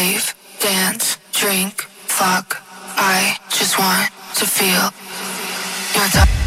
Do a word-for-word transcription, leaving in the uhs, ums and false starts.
rave, dance, drink, fuck. I just want to feel your touch.